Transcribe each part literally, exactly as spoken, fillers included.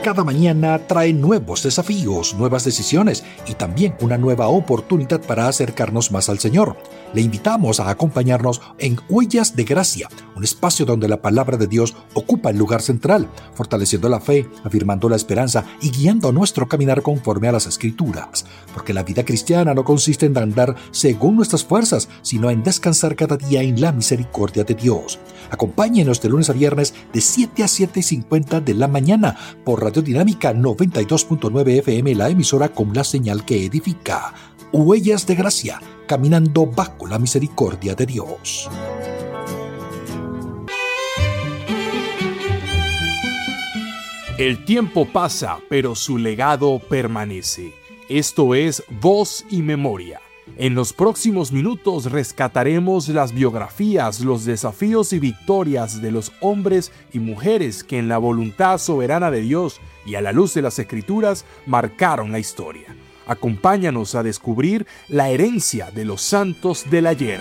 Cada mañana trae nuevos desafíos, nuevas decisiones y también una nueva oportunidad para acercarnos más al Señor. Le invitamos a acompañarnos en Huellas de Gracia, un espacio donde la palabra de Dios ocupa el lugar central, fortaleciendo la fe, afirmando la esperanza y guiando nuestro caminar conforme a las Escrituras. Porque la vida cristiana no consiste en andar según nuestras fuerzas, sino en descansar cada día en la misericordia de Dios. Acompáñenos de lunes a viernes de siete a siete y cincuenta de la mañana por Radio Dinámica noventa y dos punto nueve F M, la emisora con la señal que edifica. Huellas de Gracia, caminando bajo la misericordia de Dios. El tiempo pasa, pero su legado permanece. Esto es Voz y Memoria. En los próximos minutos rescataremos las biografías, los desafíos y victorias de los hombres y mujeres que en la voluntad soberana de Dios y a la luz de las Escrituras marcaron la historia. Acompáñanos a descubrir la herencia de los santos del ayer.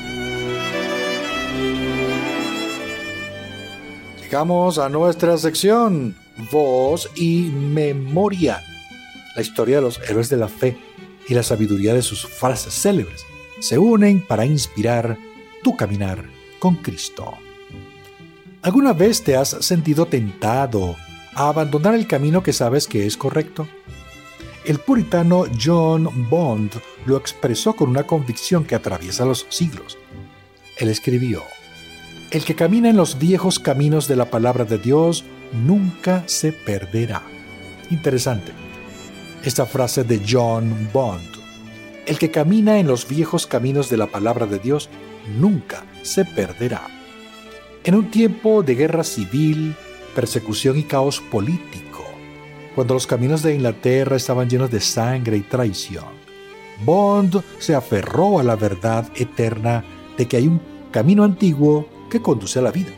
Llegamos a nuestra sección Voz y Memoria, la historia de los héroes de la fe y la sabiduría de sus frases célebres se unen para inspirar tu caminar con Cristo. ¿Alguna vez te has sentido tentado a abandonar el camino que sabes que es correcto? El puritano John Bond lo expresó con una convicción que atraviesa los siglos. Él escribió: "El que camina en los viejos caminos de la palabra de Dios nunca se perderá". Interesante. Esta frase de John Bond: el que camina en los viejos caminos de la palabra de Dios nunca se perderá. En un tiempo de guerra civil, persecución y caos político, cuando los caminos de Inglaterra estaban llenos de sangre y traición, Bond se aferró a la verdad eterna de que hay un camino antiguo que conduce a la vida.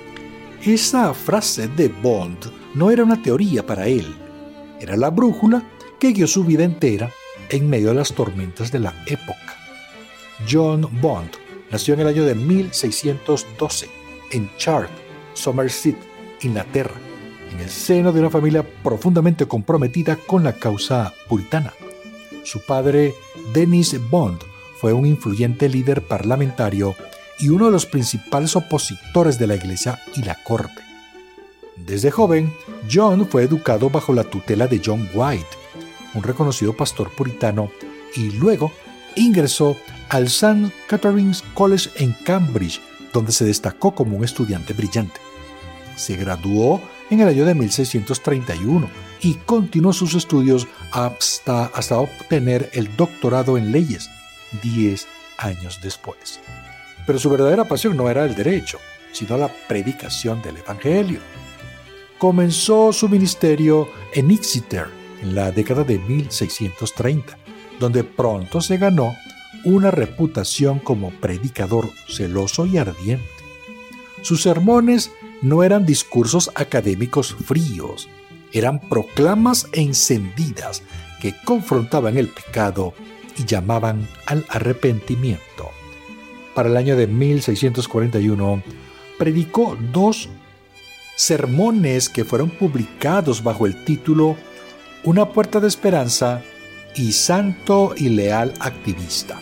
Esa frase de Bond no era una teoría para él, era la brújula que guió su vida entera en medio de las tormentas de la época. John Bond nació en el año de mil seiscientos doce en Chart, Somerset, Inglaterra, en el seno de una familia profundamente comprometida con la causa puritana. Su padre, Dennis Bond, fue un influyente líder parlamentario y uno de los principales opositores de la iglesia y la corte. Desde joven, John fue educado bajo la tutela de John White, un reconocido pastor puritano, y luego ingresó al Saint Catherine's College en Cambridge, donde se destacó como un estudiante brillante. Se graduó en el año de mil seiscientos treinta y uno y continuó sus estudios hasta, hasta obtener el doctorado en leyes diez años después. Pero su verdadera pasión no era el derecho, sino la predicación del Evangelio. Comenzó su ministerio en Exeter en la década de mil seiscientos treinta, donde pronto se ganó una reputación como predicador celoso y ardiente. Sus sermones no eran discursos académicos fríos, eran proclamas encendidas que confrontaban el pecado y llamaban al arrepentimiento. Para el año de mil seiscientos cuarenta y uno, predicó dos sermones que fueron publicados bajo el título Una puerta de esperanza y Santo y leal activista,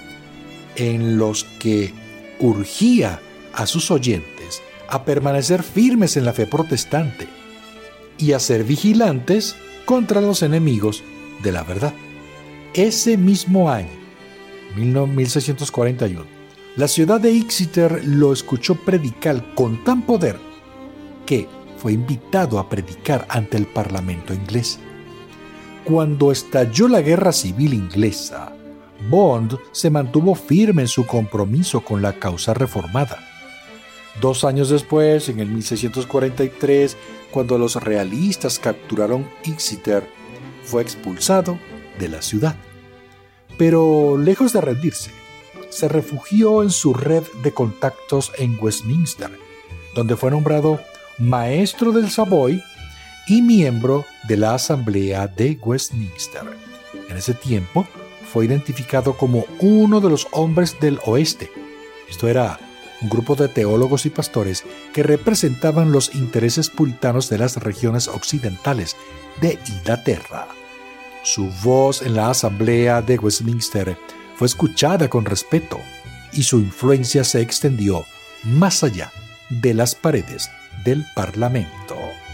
en los que urgía a sus oyentes a permanecer firmes en la fe protestante y a ser vigilantes contra los enemigos de la verdad. Ese mismo año, mil seiscientos cuarenta y uno, la ciudad de Exeter lo escuchó predicar con tan poder que fue invitado a predicar ante el Parlamento inglés. Cuando estalló la Guerra Civil Inglesa, Bond se mantuvo firme en su compromiso con la causa reformada. Dos años después, en el mil seiscientos cuarenta y tres, cuando los realistas capturaron Exeter, fue expulsado de la ciudad. Pero lejos de rendirse, se refugió en su red de contactos en Westminster, donde fue nombrado maestro del Savoy y miembro de la Asamblea de Westminster. En ese tiempo fue identificado como uno de los hombres del oeste. Esto era un grupo de teólogos y pastores que representaban los intereses puritanos de las regiones occidentales de Inglaterra. Su voz en la Asamblea de Westminster fue escuchada con respeto y su influencia se extendió más allá de las paredes del Parlamento.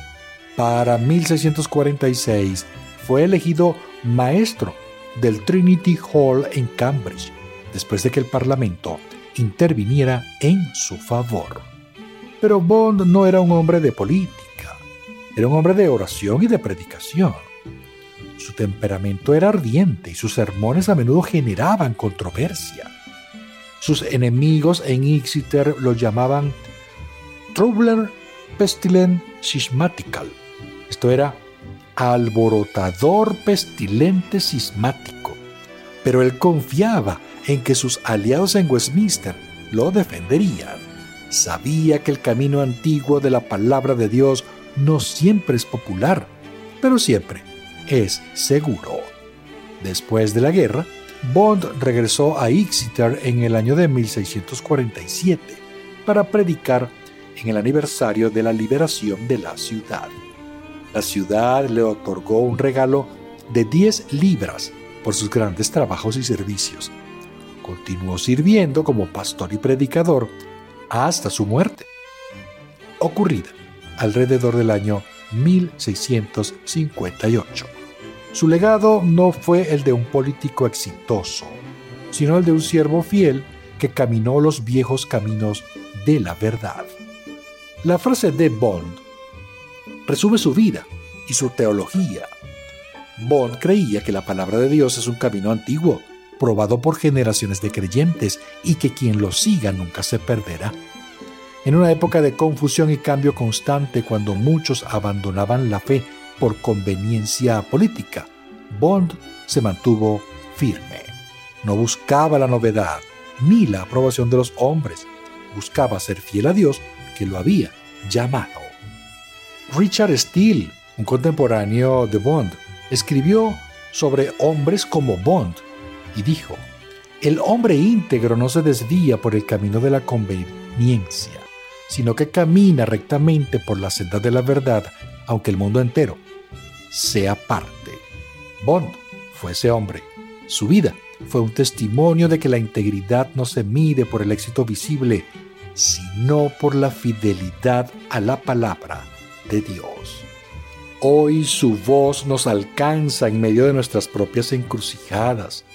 Para mil seiscientos cuarenta y seis fue elegido maestro del Trinity Hall en Cambridge, después de que el Parlamento interviniera en su favor. Pero Bond no era un hombre de política, era un hombre de oración y de predicación. Su temperamento era ardiente y sus sermones a menudo generaban controversia. Sus enemigos en Exeter lo llamaban Troubler Pestilent Schismatical. Esto era alborotador pestilente cismático. Pero él confiaba en que sus aliados en Westminster lo defenderían. Sabía que el camino antiguo de la palabra de Dios no siempre es popular, pero siempre es seguro. Después de la guerra, Bond regresó a Exeter en el año de mil seiscientos cuarenta y siete para predicar en el aniversario de la liberación de la ciudad. La ciudad le otorgó un regalo de diez libras por sus grandes trabajos y servicios. Continuó sirviendo como pastor y predicador hasta su muerte, ocurrida alrededor del año mil seiscientos cincuenta y ocho. Su legado no fue el de un político exitoso, sino el de un siervo fiel que caminó los viejos caminos de la verdad. La frase de Bond resume su vida y su teología. Bond creía que la palabra de Dios es un camino antiguo, probado por generaciones de creyentes, y que quien lo siga nunca se perderá. En una época de confusión y cambio constante, cuando muchos abandonaban la fe por conveniencia política, Bond se mantuvo firme. No buscaba la novedad ni la aprobación de los hombres. Buscaba ser fiel a Dios, que lo había llamado. Richard Steele, un contemporáneo de Bond, escribió sobre hombres como Bond y dijo: el hombre íntegro no se desvía por el camino de la conveniencia, sino que camina rectamente por la senda de la verdad, aunque el mundo entero sea parte. Bond fue ese hombre. Su vida fue un testimonio de que la integridad no se mide por el éxito visible, sino por la fidelidad a la palabra de Dios. Hoy su voz nos alcanza en medio de nuestras propias encrucijadas.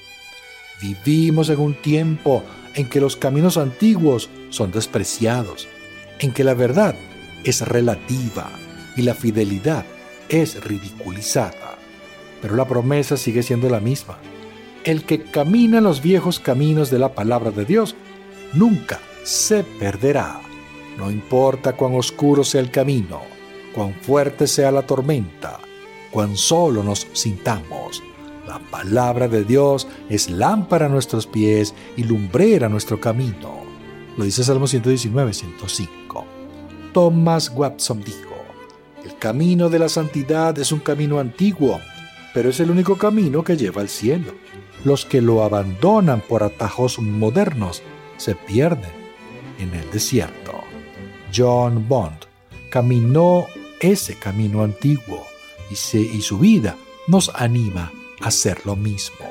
Vivimos en un tiempo en que los caminos antiguos son despreciados, en que la verdad es relativa y la fidelidad es ridiculizada. Pero la promesa sigue siendo la misma. El que camina en los viejos caminos de la palabra de Dios nunca se perderá. No importa cuán oscuro sea el camino, cuán fuerte sea la tormenta, cuán solo nos sintamos. La palabra de Dios es lámpara a nuestros pies y lumbrera a nuestro camino. Lo dice Salmo ciento diecinueve, ciento cinco. Thomas Watson dijo: el camino de la santidad es un camino antiguo, pero es el único camino que lleva al cielo. Los que lo abandonan por atajos modernos se pierden en el desierto. John Bond caminó ese camino antiguo y, se, y su vida nos anima a hacer lo mismo.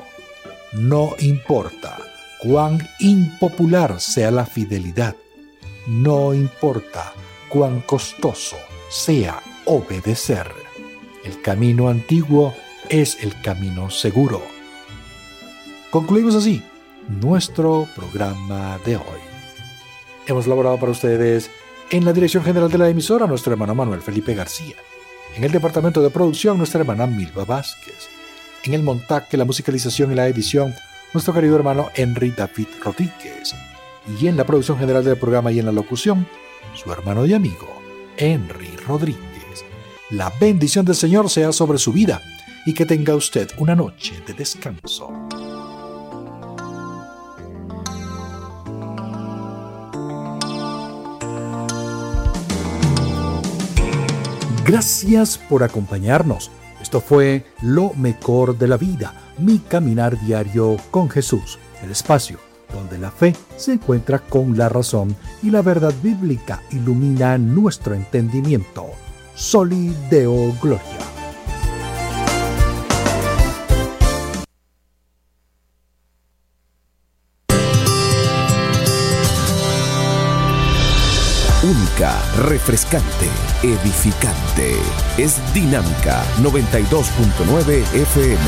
No importa cuán impopular sea la fidelidad, no importa cuán costoso sea obedecer. El camino antiguo es el camino seguro. Concluimos así nuestro programa de hoy. Hemos elaborado para ustedes en la dirección general de la emisora nuestro hermano Manuel Felipe García, en el departamento de producción nuestra hermana Milva Vázquez, en el montaje, la musicalización y la edición nuestro querido hermano Henry David Rodríguez, y en la producción general del programa y en la locución su hermano y amigo Henry Rodríguez. La bendición del Señor sea sobre su vida y que tenga usted una noche de descanso. Gracias por acompañarnos. Esto fue Lo Mejor de la Vida, mi caminar diario con Jesús, el espacio donde la fe se encuentra con la razón y la verdad bíblica ilumina nuestro entendimiento. Soli Deo Gloria. Única, refrescante, edificante. Es Dinámica noventa y dos punto nueve F M.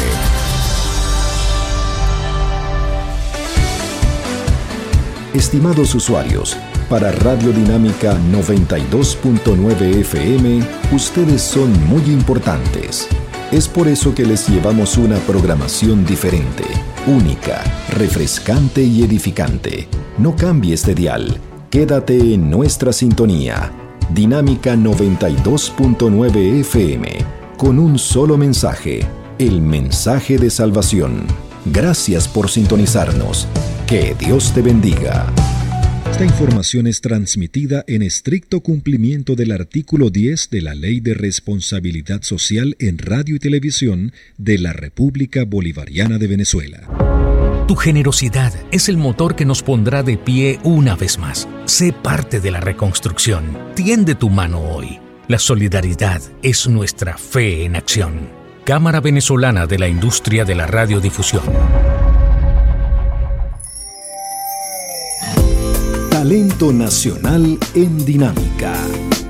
Estimados usuarios, para Radio Dinámica noventa y dos punto nueve F M, ustedes son muy importantes. Es por eso que les llevamos una programación diferente, única, refrescante y edificante. No cambies de dial. Quédate en nuestra sintonía, Dinámica noventa y dos punto nueve F M, con un solo mensaje, el mensaje de salvación. Gracias por sintonizarnos. Que Dios te bendiga. Esta información es transmitida en estricto cumplimiento del artículo diez de la Ley de Responsabilidad Social en Radio y Televisión de la República Bolivariana de Venezuela. Tu generosidad es el motor que nos pondrá de pie una vez más. Sé parte de la reconstrucción. Tiende tu mano hoy. La solidaridad es nuestra fe en acción. Cámara Venezolana de la Industria de la Radiodifusión. Talento nacional en Dinámica.